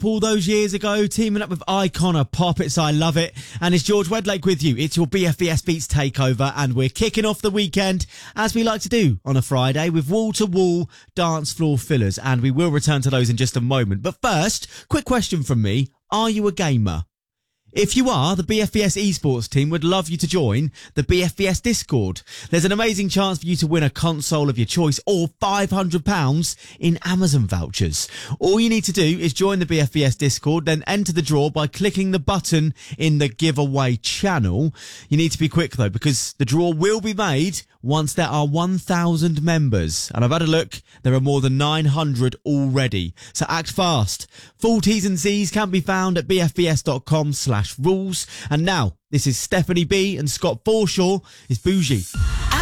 all those years ago, teaming up with Icon of Pop. It's I Love It. And it's George Wedlake with you. It's your BFBS Beats takeover, and we're kicking off the weekend, as we like to do on a Friday, with wall-to-wall dance floor fillers, and we will return to those in just a moment. But first, quick question from me. Are you a gamer? If you are, the BFBS esports team would love you to join the BFBS Discord. There's an amazing chance for you to win a console of your choice or £500 in Amazon vouchers. All you need to do is join the BFBS Discord, then enter the draw by clicking the button in the giveaway channel. You need to be quick though, because the draw will be made once there are 1,000 members. And I've had a look, there are more than 900 already. So act fast. Full T's and C's can be found at bfbs.com/rules. And now, this is Stephanie B and Scott Forshaw is Bougie.